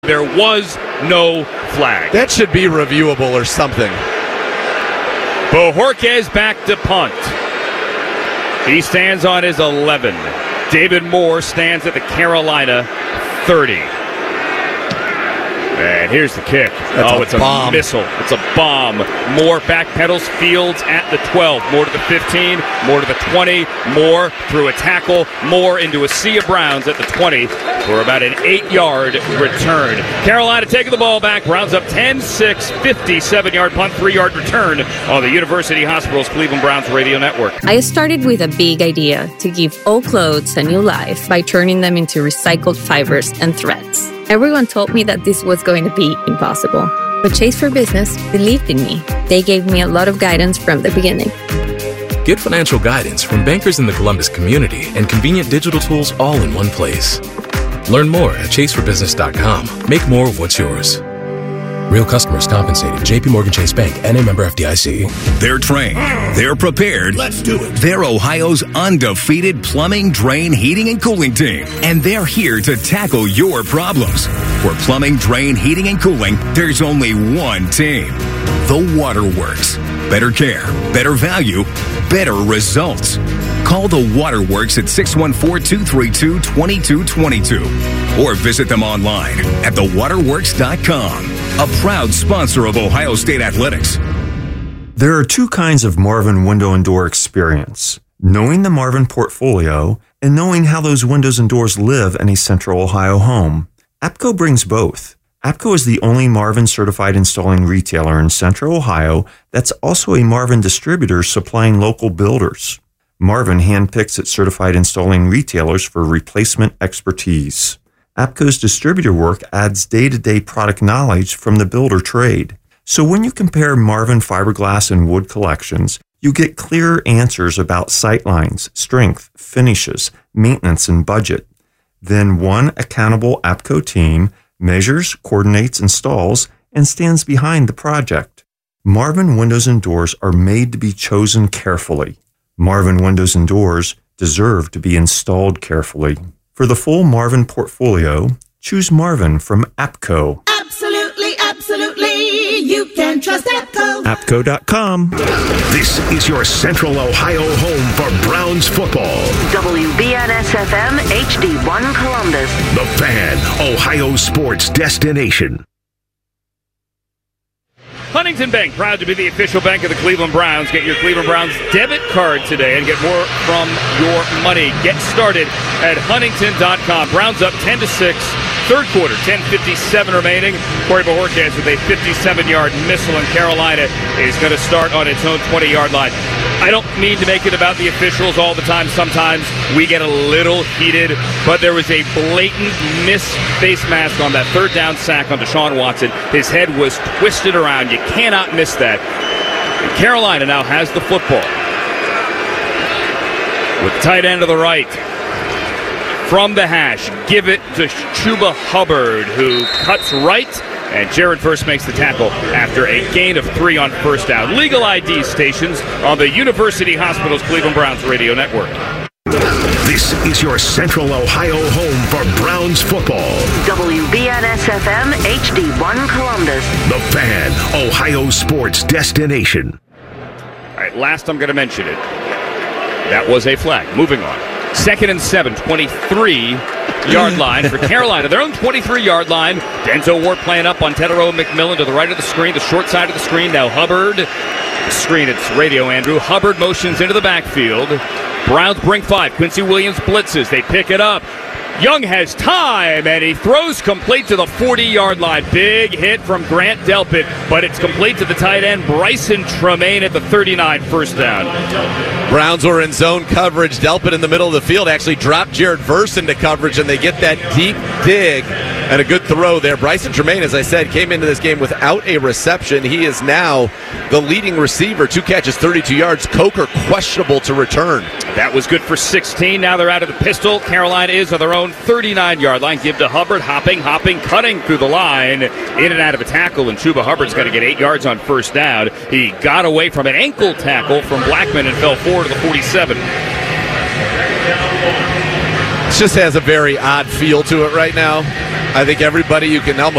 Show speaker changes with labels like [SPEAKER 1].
[SPEAKER 1] There was no flag.
[SPEAKER 2] That should be reviewable or something.
[SPEAKER 1] Bojorquez back to punt. He stands on his 11. David Moore stands at the Carolina 30. And here's the kick. It's
[SPEAKER 2] bomb.
[SPEAKER 1] A missile. It's a bomb. Moore backpedals, Fields at the 12. Moore to the 15. Moore to the 20. Moore through a tackle. Moore into a sea of Browns at the 20 for about an 8-yard return. Carolina taking the ball back. Browns up 10-6. 57-yard punt, 3-yard return on the University Hospital's Cleveland Browns radio network.
[SPEAKER 3] I started with a big idea to give old clothes a new life by turning them into recycled fibers and threads. Everyone told me that this was going to be impossible. But Chase for Business believed in me. They gave me a lot of guidance from the beginning.
[SPEAKER 4] Get financial guidance from bankers in the Columbus community and convenient digital tools all in one place. Learn more at chaseforbusiness.com. Make more of what's yours. Real customers compensated. JPMorgan Chase Bank, N.A. member FDIC.
[SPEAKER 5] They're trained. They're prepared.
[SPEAKER 6] Let's do it.
[SPEAKER 5] They're Ohio's undefeated plumbing, drain, heating, and cooling team. And they're here to tackle your problems. For plumbing, drain, heating, and cooling, there's only one team. The Waterworks. Better care, better value, better results. Call the Waterworks at 614-232-2222 or visit them online at thewaterworks.com. A proud sponsor of Ohio State Athletics.
[SPEAKER 7] There are two kinds of Marvin window and door experience: knowing the Marvin portfolio and knowing how those windows and doors live in a Central Ohio home. APCO brings both. APCO is the only Marvin certified installing retailer in Central Ohio that's also a Marvin distributor supplying local builders. Marvin handpicks its certified installing retailers for replacement expertise. APCO's distributor work adds day-to-day product knowledge from the builder trade. So when you compare Marvin fiberglass and wood collections, you get clear answers about sightlines, strength, finishes, maintenance, and budget. Then one accountable APCO team measures, coordinates, installs, and stands behind the project. Marvin windows and doors are made to be chosen carefully. Marvin windows and doors deserve to be installed carefully. For the full Marvin portfolio, choose Marvin from APCO.
[SPEAKER 6] Absolutely, absolutely. You can trust APCO.
[SPEAKER 7] APCO.com.
[SPEAKER 8] This is your Central Ohio home for Browns football.
[SPEAKER 9] WBNS-FM HD1 Columbus.
[SPEAKER 8] The Fan, Ohio sports destination.
[SPEAKER 1] Huntington Bank, proud to be the official bank of the Cleveland Browns. Get your Cleveland Browns debit card today and get more from your money. Get started at huntington.com. Browns up 10-6. Third quarter, 10:57 remaining. Corey Bojorquez with a 57-yard missile, and Carolina is going to start on its own 20-yard line. I don't mean to make it about the officials all the time. Sometimes we get a little heated, but there was a blatant missed face mask on that third down sack on Deshaun Watson. His head was twisted around. You cannot miss that. And Carolina now has the football with the tight end to the right. From the hash, give it to Chuba Hubbard, who cuts right, and Jared Verse makes the tackle after a gain of 3 on first down. Legal ID stations on the University Hospital's Cleveland Browns radio network.
[SPEAKER 8] This is your Central Ohio home for Browns football.
[SPEAKER 9] WBNS-FM HD1 Columbus.
[SPEAKER 8] The Fan, Ohio sports destination.
[SPEAKER 1] All right, last I'm going to mention it. That was a flag. Moving on. 2nd and 7, 23-yard line for Carolina. Their own 23-yard line. Denzel Ward playing up on Tetero McMillan to the right of the screen, the short side of the screen. Now Hubbard. The screen, it's radio, Andrew. Hubbard motions into the backfield. Browns bring 5. Quincy Williams blitzes. They pick it up. Young has time, and he throws complete to the 40-yard line. Big hit from Grant Delpit, but it's complete to the tight end, Bryson Tremaine at the 39, first down.
[SPEAKER 2] Browns were in zone coverage. Delpit in the middle of the field actually dropped Jared Verse into coverage, and they get that deep dig and a good throw there. Bryson Tremaine, as I said, came into this game without a reception. He is now the leading receiver. 2 catches, 32 yards. Coker questionable to return.
[SPEAKER 1] That was good for 16. Now they're out of the pistol. Carolina is on their own 39-yard line. Give to Hubbard, hopping, cutting through the line, in and out of a tackle, and Chuba Hubbard's got to get 8 yards on first down. He got away from an ankle tackle from Blackman and fell forward to the 47.
[SPEAKER 2] It just has a very odd feel to it right now. I think everybody, you can almost